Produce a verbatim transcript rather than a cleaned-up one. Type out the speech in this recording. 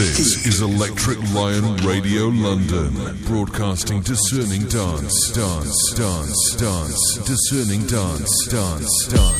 This is Electric Lion Radio London, broadcasting discerning dance, dance, dance, dance, discerning dance, dance, dance.